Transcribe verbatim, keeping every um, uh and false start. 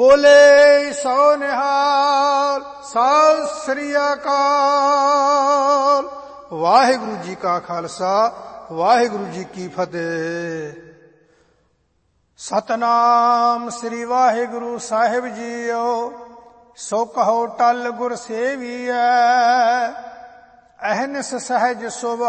ਬੋਲੇ ਸੋ ਨਿਹਾਲ। ਸਤਿ ਸ੍ਰੀ ਅਕਾਲ। ਵਾਹਿਗੁਰੂ ਜੀ ਕਾ ਖਾਲਸਾ, ਵਾਹਿਗੁਰੂ ਜੀ ਕੀ ਫਤਿਹ। ਸਤਨਾਮ ਸ੍ਰੀ ਵਾਹਿਗੁਰੂ ਸਾਹਿਬ ਜੀਓ। ਸੋ ਕਹੋ ਟਲ ਗੁਰ ਸੇਵੀਐ, ਅਹਨਿਸ ਸਹਿਜ ਸੁਭ